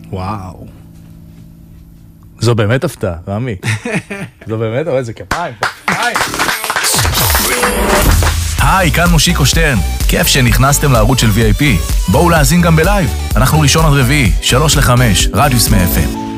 וואו. זו באמת הפתעה, רמי. זו באמת, אבל זה כפיים. היי, כאן מושיקו שטרן. כיף שנכנסתם לערוץ של VIP. בואו להאזין גם בלייב. אנחנו ראשון עד רביעי, 3 ל-5, רדיוס מ-FM.